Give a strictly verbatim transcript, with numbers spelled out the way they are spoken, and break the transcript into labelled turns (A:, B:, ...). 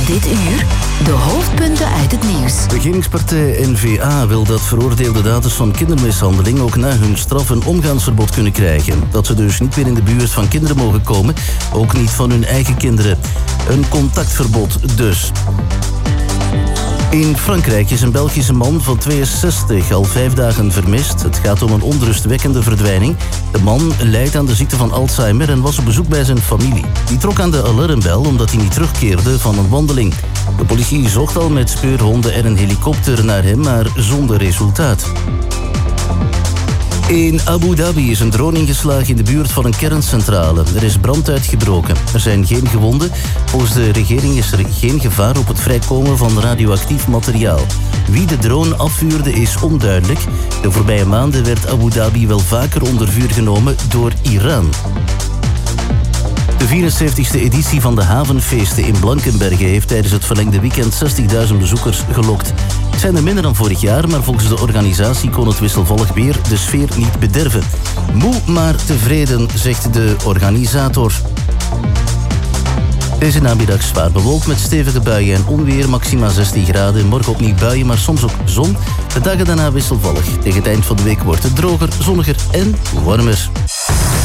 A: Dit uur de hoofdpunten uit het nieuws.
B: Regeringspartij N V A wil dat veroordeelde daders van kindermishandeling ook na hun straf een omgaansverbod kunnen krijgen. Dat ze dus niet meer in de buurt van kinderen mogen komen, ook niet van hun eigen kinderen. Een contactverbod dus. In Frankrijk is een Belgische man van tweeënzestig al vijf dagen vermist. Het gaat om een onrustwekkende verdwijning. De man lijdt aan de ziekte van Alzheimer en was op bezoek bij zijn familie. Die trok aan de alarmbel omdat hij niet terugkeerde van een wandeling. De politie zocht al met speurhonden en een helikopter naar hem, maar zonder resultaat. In Abu Dhabi is een drone ingeslagen in de buurt van een kerncentrale. Er is brand uitgebroken. Er zijn geen gewonden. Volgens de regering is er geen gevaar op het vrijkomen van radioactief materiaal. Wie de drone afvuurde is onduidelijk. De voorbije maanden werd Abu Dhabi wel vaker onder vuur genomen door Iran. De vierenzeventigste editie van de havenfeesten in Blankenberge heeft tijdens het verlengde weekend zestigduizend bezoekers gelokt. Het zijn er minder dan vorig jaar, maar volgens de organisatie kon het wisselvallig weer de sfeer niet bederven. Moe maar tevreden, zegt de organisator. Deze namiddag zwaar bewolkt met stevige buien en onweer, maxima zestien graden. Morgen opnieuw buien, maar soms ook zon. De dagen daarna wisselvallig. Tegen het eind van de week wordt het droger, zonniger en warmer.